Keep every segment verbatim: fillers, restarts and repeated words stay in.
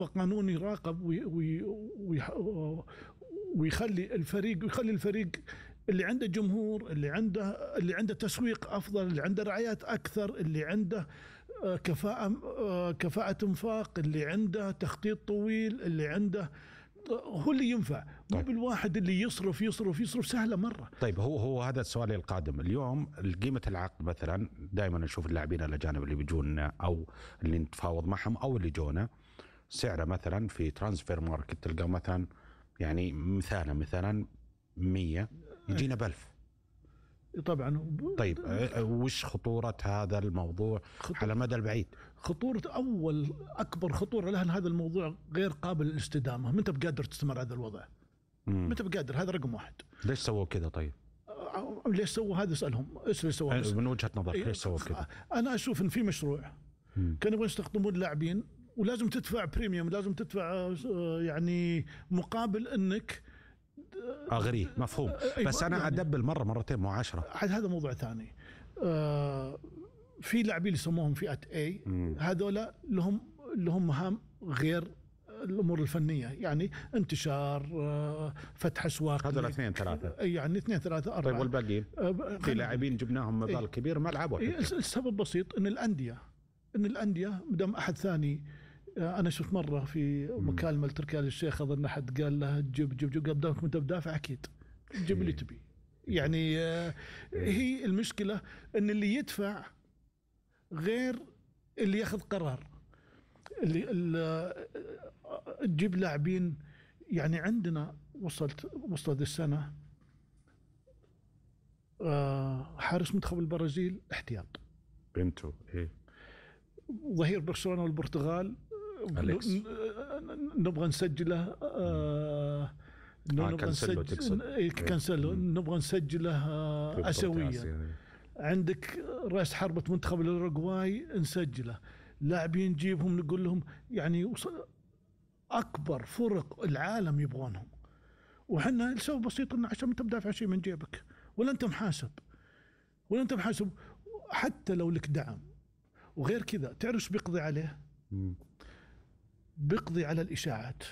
قانون يراقب وي وي وي ويخلي الفريق ويخلي الفريق اللي عنده جمهور، اللي عنده اللي عنده تسويق افضل، اللي عنده رعايات اكثر، اللي عنده كفاءة كفاءة انفاق، اللي عنده تخطيط طويل، اللي عنده هو اللي ينفع. مو طيب. بالواحد اللي يصرف يصرف يصرف سهلة مرة. طيب هو هو هذا السؤال القادم اليوم. قيمة العقد مثلا دائما نشوف اللاعبين الأجانب اللي بيجونا أو اللي نتفاوض معهم أو اللي جونا سعره مثلا في ترانسفير ماركت تلقى مثلا يعني مثالا مثلا مية يجينا بألف طبعا. طيب وش خطورة هذا الموضوع على المدى البعيد؟ خطورة أول أكبر خطورة لها أن هذا الموضوع غير قابل للاستدامة. ما أنت بقادر تستمر هذا الوضع. ما أنت بقادر. هذا رقم واحد. ليش سووا كذا؟ طيب ليش سووا هذا؟ اسألهم ايش اللي سووا. من وجهة نظرك ليش سووا كذا؟ أنا أشوف إن في مشروع كانوا يبغون يستخدمون اللاعبين ولازم تدفع بريميوم، لازم تدفع يعني مقابل أنك أغري. مفهوم. بس أنا يعني أدبل مرة مرتين مو عشرة. هذا موضوع ثاني. آه في لاعبين يسموهم فئة A، هذولا لهم لهم مهام غير الأمور الفنية، يعني انتشار، آه فتح أسواق. هذول اثنين ثلاثة يعني اثنين ثلاثة أربعة. طيب والباقيين؟ آه في لاعبين جبناهم مبالغ كبير ما لعبوا. السبب بسيط إن الأندية إن الأندية مدام أحد ثاني. أنا شفت مرة في مكالمة لتركي للشيخ أظن أحد قال له جيب جيب جيب قدامك أنت بدافع أكيد جيب اللي تبي. يعني هي المشكلة إن اللي يدفع غير اللي ياخذ قرار. اللي, اللي تجيب لاعبين يعني عندنا وصلت وصلت السنة حارس منتخب البرازيل احتياط بنتو إيه ظهير برشلونة والبرتغال أليكس. نبغى نسجله آه نبغى نسجل كانسلو نبغى نسجله آه أسويا. عندك رأس حربة منتخب الأوروغواي نسجله. لاعبين نجيبهم نقول لهم يعني أكبر فرق العالم يبغونهم، وحنا السبب بسيط إنه عشان أنت بدافع شيء من جيبك ولا أنت محاسب ولا أنت محاسب حتى لو لك دعم. وغير كذا تعرف بيقضي عليه؟ بيقضي على الإشاعات.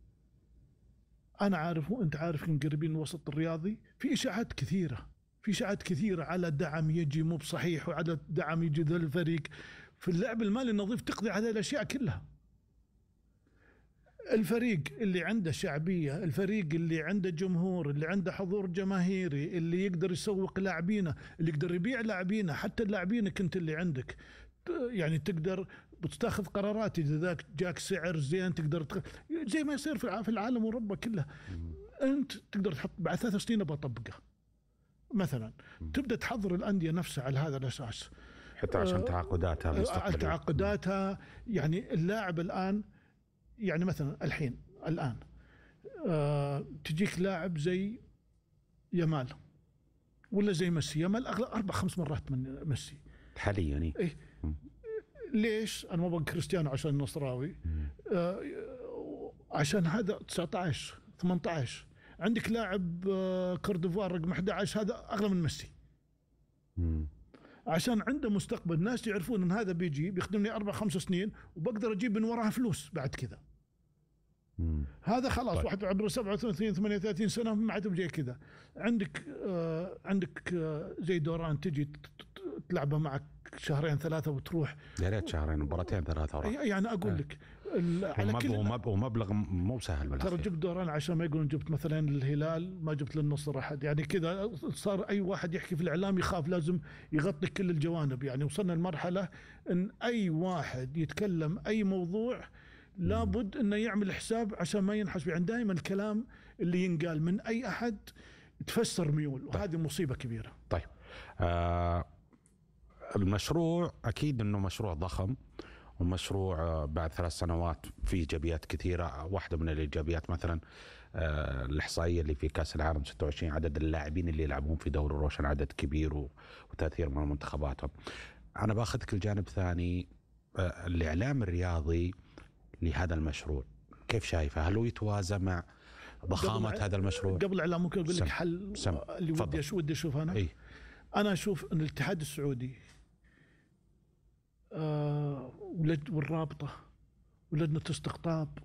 أنا عارف وأنت عارف إن قريبين الوسط الرياضي في إشاعات كثيرة، في إشاعات كثيرة على دعم يجي مو بصحيح وعلى دعم يجي ذا الفريق. في اللعب المالي النظيف تقضي على الأشياء كلها. الفريق اللي عنده شعبية، الفريق اللي عنده جمهور، اللي عنده حضور جماهيري، اللي يقدر يسوق لاعبينه، اللي يقدر يبيع لاعبينه، حتى اللاعبينك أنت اللي عندك يعني تقدر بتاخذ قرارات إذا ذاك جاك سعر زين تقدر تخ... زي ما يصير في العالم وأوروبا كله. أنت تقدر تحط بعد ثلاث سنين بطبقه مثلا. تبدأ تحضر الأندية نفسها على هذا الأساس حتى عشان تعاقداتها مستقبلية. تعاقداتها يعني اللاعب الآن يعني مثلا الحين الآن أه تجيك لاعب زي يمال ولا زي ميسي. يمال أغلى أربع خمس مرات من ميسي حاليا يعني. إيه ليش؟ أنا ما بقول كريستيانو عشان نصراوي. أه عشان هذا تسعة عشر ثمانية عشر. عندك لاعب أه كورديفوار رقم أحد عشر هذا أغلى من ميسي. مم. عشان عنده مستقبل. الناس يعرفون ان هذا بيجي بيخدمني اربع خمس سنين وبقدر اجيب من وراها فلوس بعد كذا. هذا خلاص طيب. واحد عمره سبعة وثلاثين ثمانية وثلاثين سنه ما عاد بيجي كذا. عندك آه عندك آه زي دوران تجي تلعبه معك شهرين ثلاثه وتروح. يا ريت شهرين مباراتين ثلاثه وراح. يعني اقول آه. لك على كل ومبلغ مو سهل بالعكس. ترى جبت دوران عشان ما يقولون جبت مثلا للهلال ما جبت للنصر احد. يعني كذا صار اي واحد يحكي في الاعلام يخاف لازم يغطي كل الجوانب. يعني وصلنا لمرحله ان اي واحد يتكلم اي موضوع لابد انه يعمل حساب عشان ما ينحس. يعني دائما الكلام اللي ينقال من اي احد تفسر ميول وهذه طيب. مصيبه كبيره. طيب آه المشروع اكيد انه مشروع ضخم ومشروع بعد ثلاث سنوات فيه إيجابيات كثيرة. واحدة من الإيجابيات مثلا آه الإحصائية اللي في كأس العالم ستة وعشرين عدد اللاعبين اللي يلعبون في دوري روشن عدد كبير وتأثير من منتخباتهم. أنا باخذك الجانب ثاني آه الإعلام الرياضي لهذا المشروع كيف شايفه؟ هل هو يتوازى مع ضخامة هذا المشروع؟ قبل الإعلام ممكن أقول لك حل سم. اللي ودي أشوف ودي أشوف أنا أي. أنا أشوف أن الاتحاد السعودي آه والرابطة ولجنة استقطاب